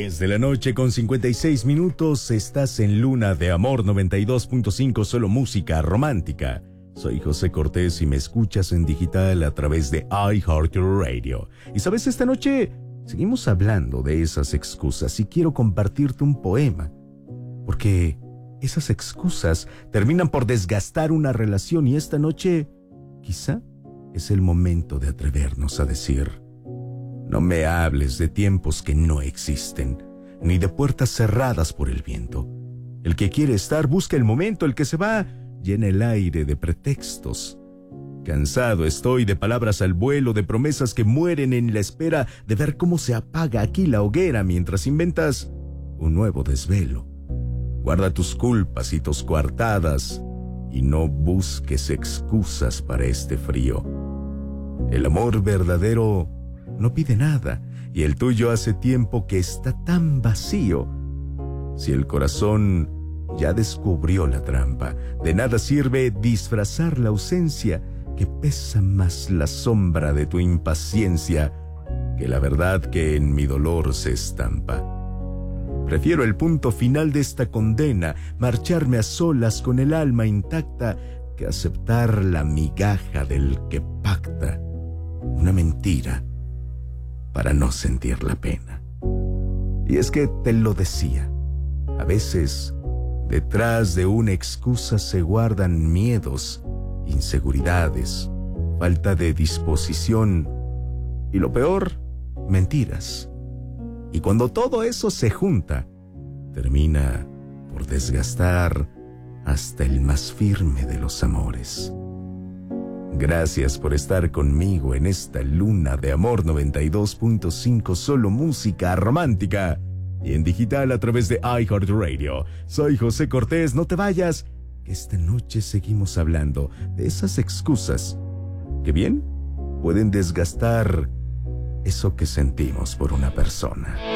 10 de la noche con 56 minutos, estás en Luna de Amor 92.5, solo música romántica. Soy José Cortés y me escuchas en digital a través de iHeartRadio. Y sabes, esta noche seguimos hablando de esas excusas y quiero compartirte un poema. Porque esas excusas terminan por desgastar una relación y esta noche quizá es el momento de atrevernos a decir: no me hables de tiempos que no existen, ni de puertas cerradas por el viento. El que quiere estar busca el momento, el que se va llena el aire de pretextos. Cansado estoy de palabras al vuelo, de promesas que mueren en la espera de ver cómo se apaga aquí la hoguera mientras inventas un nuevo desvelo. Guarda tus culpas y tus coartadas y no busques excusas para este frío. El amor verdadero no pide nada y el tuyo hace tiempo que está tan vacío. Si el corazón ya descubrió la trampa, de nada sirve disfrazar la ausencia, que pesa más la sombra de tu impaciencia que la verdad que en mi dolor se estampa. Prefiero el punto final de esta condena, marcharme a solas con el alma intacta, que aceptar la migaja del que pacta una mentira para no sentir la pena. Y es que te lo decía, a veces detrás de una excusa se guardan miedos, inseguridades, falta de disposición y lo peor, mentiras. Y cuando todo eso se junta, termina por desgastar hasta el más firme de los amores. Gracias por estar conmigo en esta Luna de Amor 92.5, solo música romántica y en digital a través de iHeartRadio. Soy José Cortés, no te vayas, que esta noche seguimos hablando de esas excusas que bien pueden desgastar eso que sentimos por una persona.